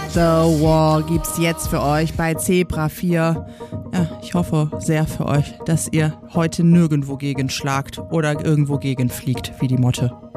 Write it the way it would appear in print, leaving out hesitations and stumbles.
The Wall gibt's jetzt für euch bei Zebra 4. Ja, ich hoffe sehr für euch, dass ihr heute nirgendwo gegenschlagt oder irgendwo gegenfliegt wie die Motte.